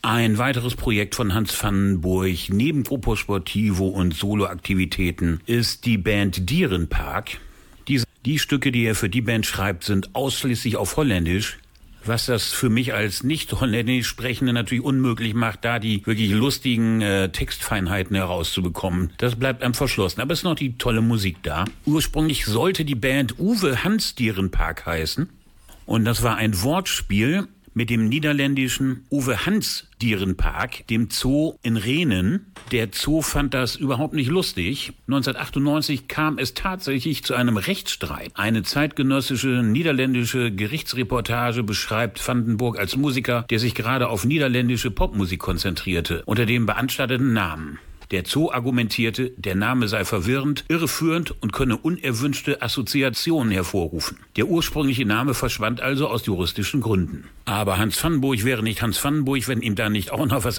Ein weiteres Projekt von Hans Vandenburg neben Grupo Sportivo und Soloaktivitäten ist die Band Dierenpark. Die Stücke, die er für die Band schreibt, sind ausschließlich auf Holländisch, was das für mich als nicht holländisch Sprechende natürlich unmöglich macht, da die wirklich lustigen Textfeinheiten herauszubekommen. Das bleibt einem verschlossen, aber es ist noch die tolle Musik da. Ursprünglich sollte die Band Uwe Hans Dierenpark heißen und das war ein Wortspiel mit dem niederländischen Uwe Hans Dierenpark, dem Zoo in Rhenen. Der Zoo fand das überhaupt nicht lustig. 1998 kam es tatsächlich zu einem Rechtsstreit. Eine zeitgenössische niederländische Gerichtsreportage beschreibt Vandenburg als Musiker, der sich gerade auf niederländische Popmusik konzentrierte, unter dem beanstandeten Namen. Der Zoo argumentierte, der Name sei verwirrend, irreführend und könne unerwünschte Assoziationen hervorrufen. Der ursprüngliche Name verschwand also aus juristischen Gründen. Aber Hans Vandenburg wäre nicht Hans Vandenburg, wenn ihm da nicht auch noch was